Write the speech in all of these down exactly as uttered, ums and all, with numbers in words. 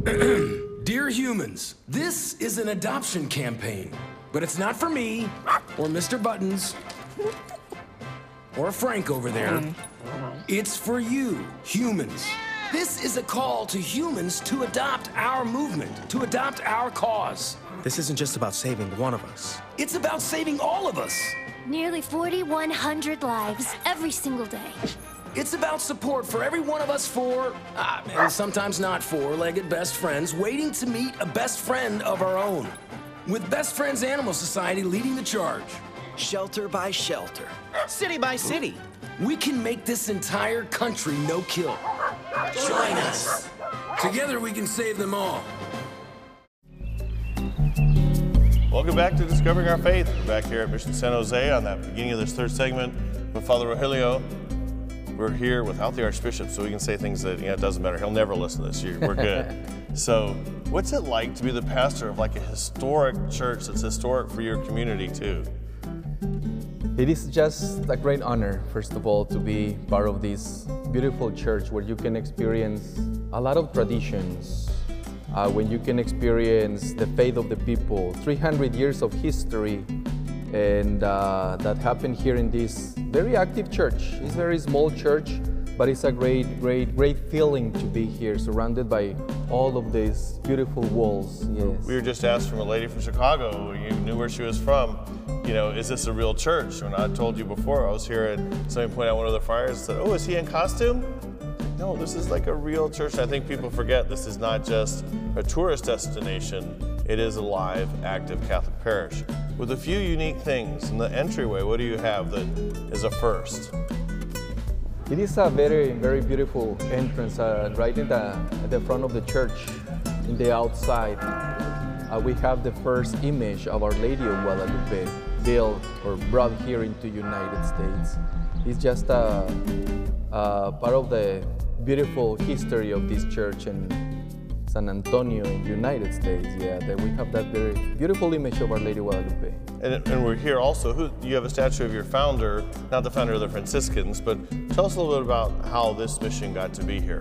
Dear humans, this is an adoption campaign, but it's not for me, or Mister Buttons, or Frank over there. It's for you, humans. This is a call to humans to adopt our movement, to adopt our cause. This isn't just about saving one of us. It's about saving all of us. Nearly forty-one hundred lives every single day. It's about support for every one of us four, uh, and sometimes not four-legged best friends, waiting to meet a best friend of our own. With Best Friends Animal Society leading the charge. Shelter by shelter, city by city. We can make this entire country no-kill. Join us. Together we can save them all. Welcome back to Discovering Our Faith. We're back here at Mission San Jose on that beginning of this third segment with Father Rogelio. We're here without the Archbishop, so we can say things that, you know, it doesn't matter. He'll never listen to this. You're, we're good. So what's it like to be the pastor of like a historic church that's historic for your community too? It is just a great honor, first of all, to be part of this beautiful church where you can experience a lot of traditions, uh, when you can experience the faith of the people, three hundred years of history, and uh, that happened here in this very active church. It's a very small church, but it's a great, great, great feeling to be here, surrounded by all of these beautiful walls. Yes. We were just asked from a lady from Chicago, you knew where she was from, you know, is this a real church? When I told you before, I was here and somebody pointed out one of the friars and said, oh, is he in costume? No, this is like a real church. And I think people forget this is not just a tourist destination. It is a live, active Catholic parish with a few unique things. In the entryway, what do you have that is a first? It is a very, very beautiful entrance uh, right in the, at the front of the church, in the outside. Uh, we have the first image of Our Lady of Guadalupe built or brought here into the United States. It's just a, a part of the beautiful history of this church in San Antonio in the United States. Yeah, that we have that very beautiful image of Our Lady of Guadalupe. And, and we're here also, who, you have a statue of your founder, not the founder of the Franciscans, but tell us a little bit about how this mission got to be here.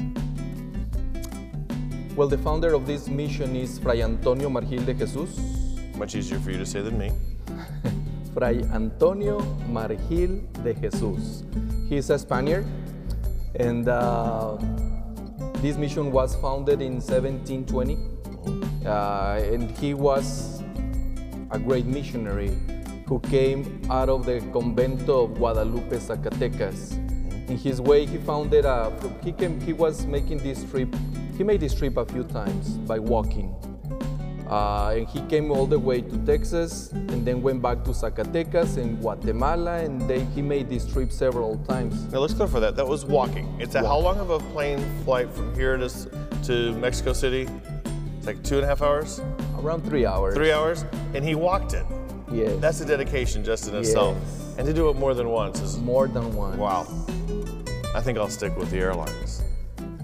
Well, the founder of this mission is Fray Antonio Margil de Jesus. Much easier for you to say than me. Fray Antonio Margil de Jesus. He's a Spaniard, and uh, this mission was founded in seventeen twenty, uh, and he was a great missionary who came out of the Convento of Guadalupe, Zacatecas. In his way, he founded a, he, came, he was making this trip, he made this trip a few times by walking. Uh, and he came all the way to Texas and then went back to Zacatecas and Guatemala, and then he made this trip several times. Now let's go for that. That was walking. It's a, how long of a plane flight from here to, to Mexico City? It's like two and a half hours? Around three hours. Three hours? And he walked it. Yes. That's a dedication just in itself. Yes. And to do it more than once is... More than once. Wow. I think I'll stick with the airlines.